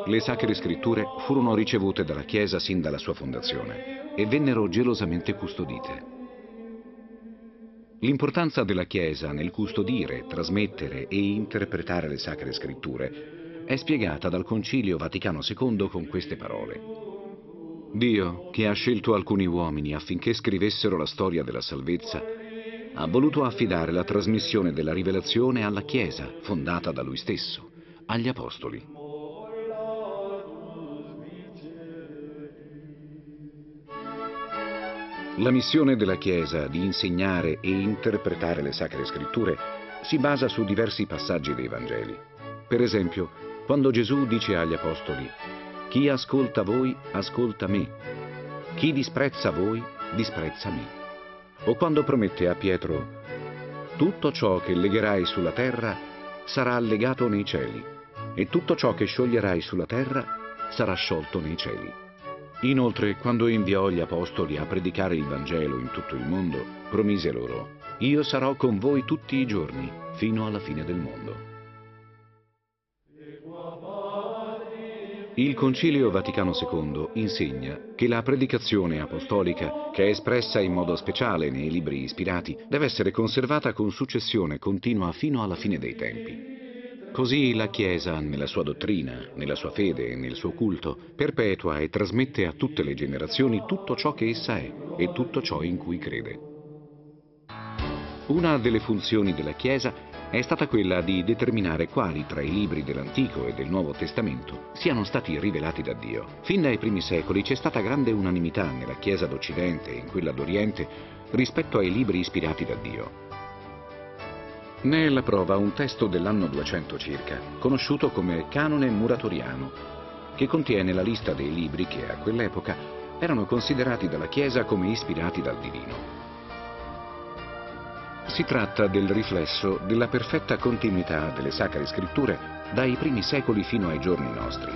Le Sacre Scritture furono ricevute dalla Chiesa sin dalla sua fondazione e vennero gelosamente custodite. L'importanza della Chiesa nel custodire, trasmettere e interpretare le Sacre Scritture è spiegata dal Concilio Vaticano II con queste parole. Dio, che ha scelto alcuni uomini affinché scrivessero la storia della salvezza, ha voluto affidare la trasmissione della rivelazione alla Chiesa, fondata da Lui stesso, agli Apostoli. La missione della Chiesa di insegnare e interpretare le Sacre Scritture si basa su diversi passaggi dei Vangeli. Per esempio, quando Gesù dice agli Apostoli: «Chi ascolta voi, ascolta me. Chi disprezza voi, disprezza me». O quando promette a Pietro: «Tutto ciò che legherai sulla terra sarà legato nei cieli, e tutto ciò che scioglierai sulla terra sarà sciolto nei cieli». Inoltre, quando inviò gli Apostoli a predicare il Vangelo in tutto il mondo, promise loro: «Io sarò con voi tutti i giorni, fino alla fine del mondo». Il Concilio Vaticano II insegna che la predicazione apostolica, che è espressa in modo speciale nei libri ispirati, deve essere conservata con successione continua fino alla fine dei tempi. Così la Chiesa, nella sua dottrina, nella sua fede e nel suo culto, perpetua e trasmette a tutte le generazioni tutto ciò che essa è e tutto ciò in cui crede. Una delle funzioni della Chiesa è stata quella di determinare quali tra i libri dell'Antico e del Nuovo Testamento siano stati rivelati da Dio. Fin dai primi secoli c'è stata grande unanimità nella Chiesa d'Occidente e in quella d'Oriente rispetto ai libri ispirati da Dio. Ne è la prova un testo dell'anno 200 circa, conosciuto come Canone Muratoriano, che contiene la lista dei libri che a quell'epoca erano considerati dalla Chiesa come ispirati dal Divino. Si tratta del riflesso della perfetta continuità delle Sacre Scritture dai primi secoli fino ai giorni nostri.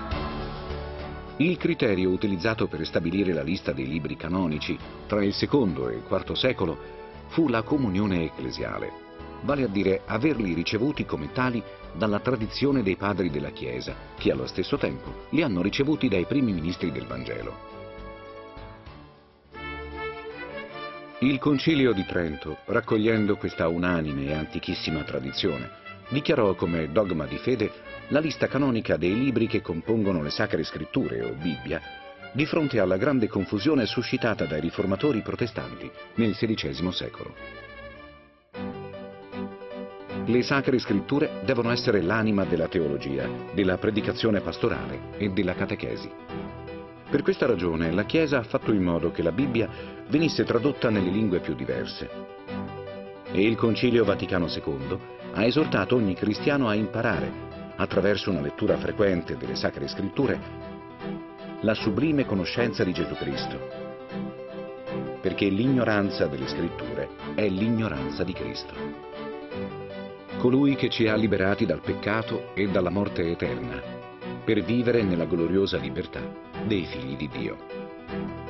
Il criterio utilizzato per stabilire la lista dei libri canonici tra il II e il IV secolo fu la comunione ecclesiale, vale a dire averli ricevuti come tali dalla tradizione dei padri della Chiesa, che allo stesso tempo li hanno ricevuti dai primi ministri del Vangelo. Il Concilio di Trento, raccogliendo questa unanime e antichissima tradizione, dichiarò come dogma di fede la lista canonica dei libri che compongono le Sacre Scritture o Bibbia, di fronte alla grande confusione suscitata dai riformatori protestanti nel XVI secolo. Le Sacre Scritture devono essere l'anima della teologia, della predicazione pastorale e della catechesi. Per questa ragione la Chiesa ha fatto in modo che la Bibbia venisse tradotta nelle lingue più diverse. E il Concilio Vaticano II ha esortato ogni cristiano a imparare, attraverso una lettura frequente delle Sacre Scritture, la sublime conoscenza di Gesù Cristo, perché l'ignoranza delle Scritture è l'ignoranza di Cristo. Colui che ci ha liberati dal peccato e dalla morte eterna, per vivere nella gloriosa libertà dei figli di Dio.